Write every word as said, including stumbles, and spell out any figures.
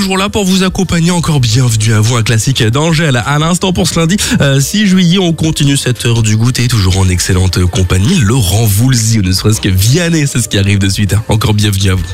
toujours là pour vous accompagner. Encore bienvenue à vous, un classique d'Angèle. À l'instant pour ce lundi euh, six juillet, on continue cette heure du goûter, toujours en excellente compagnie. Laurent Voulzy, ne serait-ce que Vianney, c'est ce qui arrive de suite. Encore bienvenue à vous.